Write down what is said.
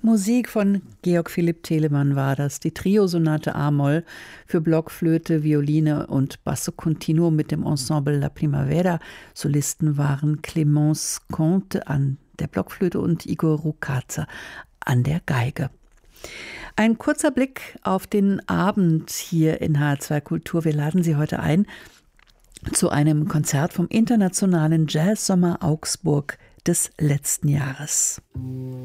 Musik von Georg Philipp Telemann war das, die Triosonate A-Moll für Blockflöte, Violine und Basso Continuo mit dem Ensemble La Primavera. Solisten waren Clémence Comte an der Blockflöte und Igor Rukaza an der Geige. Ein kurzer Blick auf den Abend hier in HR2 Kultur. Wir laden Sie heute ein zu einem Konzert vom Internationalen Jazzsommer Augsburg des letzten Jahres.